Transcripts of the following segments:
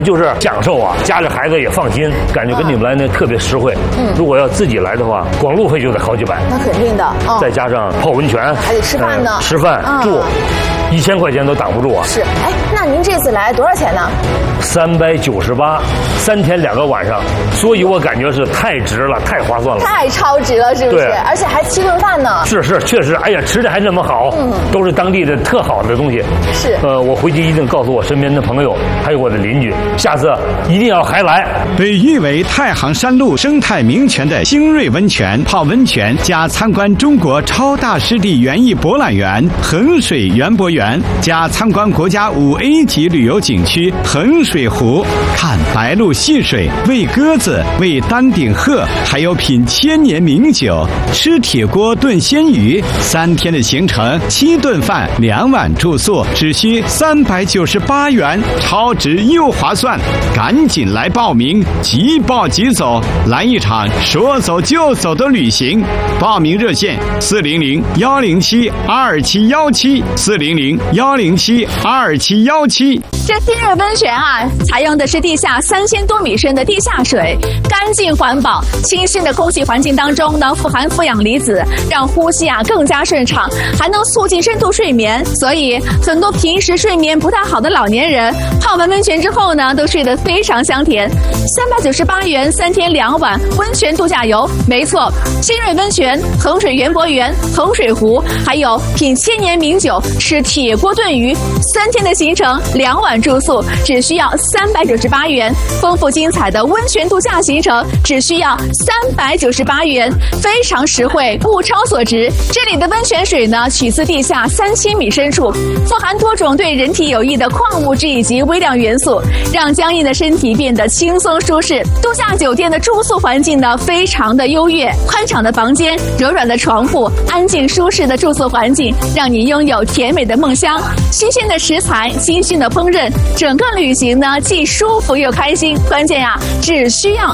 就是享受啊，家里孩子也放心，感觉跟你们来呢特别实惠。如果要自己来的话，光路费就得好几百。 那肯定的。 再加上泡温泉， 还得吃饭呢， 吃饭住，1000块钱都挡不住啊。 是，哎，那您这次来多少钱呢 ？398，3天2个晚上，所以我感觉是太值了，太划算了， 太超值了，是不是？而且还7顿饭呢。 是，确实，哎呀，吃的还那么好，都是当地的特好的东西。 是， 我回去一定告诉我身边的朋友，还有我的邻居，下次一定要还来。 被誉为太行山路生态名泉的新锐温泉，泡温泉加参观中国超大湿地园艺博览园衡水园博园，加参观国家5A 级旅游景区衡水湖，看白鹭戏水，喂鸽子，喂丹顶鹤，还有品千年名酒，吃铁锅炖鲜鱼。3天的行程，7顿饭，2晚住宿，只需398元，超值又划算，赶紧来报名，即报即走，来一场说走就走的旅行。报名热线400-107-2717，400-107-2717。 这新锐温泉啊，采用的是地下3000多米深的地下水，干净环保，清新的空气环境当中呢，富含负氧离子，让呼吸啊更加顺畅，还能促进深度睡眠。所以很多平时睡眠不太好的老年人，泡完温泉之后呢，都睡得非常香甜。398元3天2晚温泉度假游，没错，新锐温泉、衡水园博园、衡水湖，还有品千年名酒、吃铁锅炖鱼，3天的行程2晚住宿只需要398元，丰富精彩的温泉度假行程只需要398元，非常实惠，物超所值。这里的温泉水呢，取自地下3000米深处，富含多种对人体有益的矿物质以及微量元素，让僵硬的身体变得轻松舒适。度假酒店的住宿环境呢，非常的优越，宽敞的房间，柔软的床铺，安静舒适的住宿环境，让你拥有甜美的梦乡。新鲜的食材，新鲜的烹饪，整个旅行呢既舒服又开心。关键啊，只需要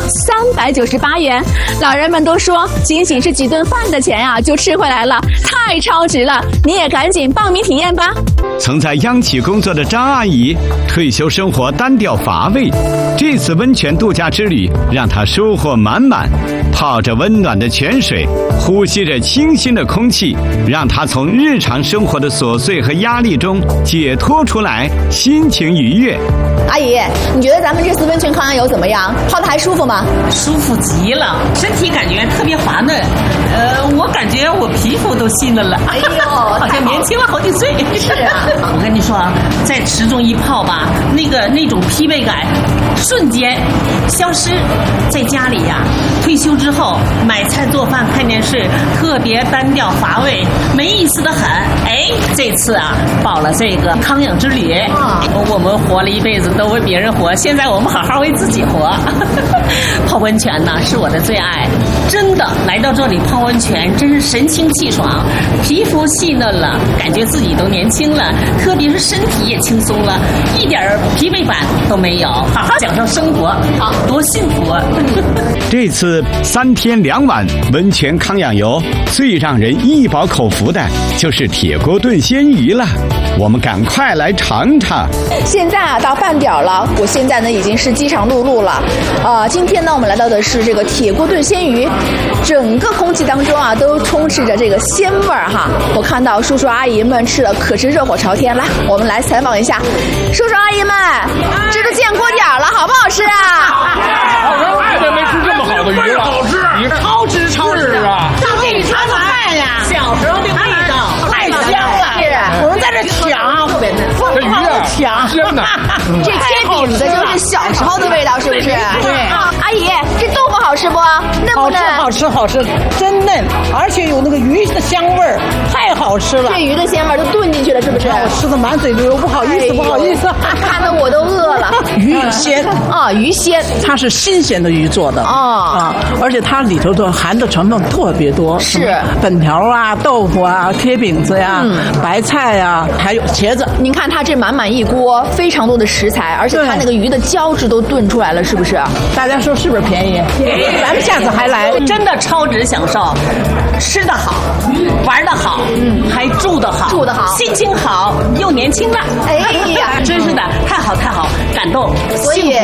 398元。老人们都说，仅仅是几顿饭的钱啊，就吃回来了，太超值了！你也赶紧报名体验吧。 曾在央企工作的张阿姨，退休生活单调乏味，这次温泉度假之旅让她收获满满。泡着温暖的泉水，呼吸着清新的空气，让她从日常生活的琐碎和压力中解脱出来，心情愉悦。 阿姨，你觉得咱们这次温泉康养游怎么样？泡的还舒服吗？ 舒服极了，身体感觉特别滑嫩。我感觉我皮肤都细嫩了。 哎呦， 好像年轻了好几岁。 是啊， 我跟你说啊，在池中一泡吧，那种疲惫感瞬间消失。在家里呀，退休之后买菜做饭看电视，特别单调乏味，没意思的很。哎，这次啊报了这个康养之旅，我们活了一辈子都为别人活，现在我们好好为自己活。泡温泉呢是我的最爱，真的来到这里泡温泉真是神清气爽，皮肤细嫩了，感觉自己都年轻了，特别是身体也轻松了，一点疲惫感都没有，好好享受生活，好多幸福啊！ 这次3天2晚温泉康养游，最让人一饱口福的就是铁锅炖鲜鱼了，我们赶快来尝尝。 现在啊到饭点了，我现在呢已经是饥肠辘辘了。今天呢我们来到的是这个铁锅炖鲜鱼，整个空气当中啊都充斥着这个鲜味儿哈。我看到叔叔阿姨们吃的可是热火朝天，来，我们来采访一下叔叔阿姨们，这都见锅点了，好不好吃啊？ 我爱的没吃这么好的鱼了，好吃，你超值超值啊！ 大妹，你尝尝看呀， 小时候的味道太香了。是，我们在这抢，疯狂的抢， 鲜的。 这贴饼的就是小时候的味道，是不是？ 对。 阿姨，这豆腐好吃不？嫩不嫩？ 好吃，好吃，真嫩，而且有那个鱼的香味儿，太好吃了。 这鱼的鲜味都炖进去了，是不是？ 我吃的满嘴流，不好意思，不好意思， 看得我都饿了。 鱼鲜啊，鱼鲜， 它是新鲜的鱼做的啊， 而且它里头的含的成分特别多， 是粉条啊、豆腐啊、贴饼子呀、白菜呀，还有茄子。 您看它这满满一锅，非常多的食材，而且它那个鱼的胶质都炖出来了，是不是？ 大家说是不是便宜？便宜，咱们下次还来。 真的超值享受，吃得好，玩得好，还住得好，心情好，又年轻了。 哎呀， 真是的，太好，感动。 所以